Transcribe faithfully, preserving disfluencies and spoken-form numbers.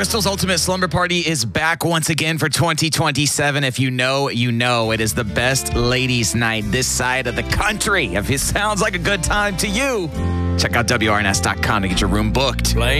Bristol's Ultimate Slumber Party is back once again for twenty twenty-seven. If you know, you know. It is the best ladies' night this side of the country. If it sounds like a good time to you, check out W R N S dot com to get your room booked. Play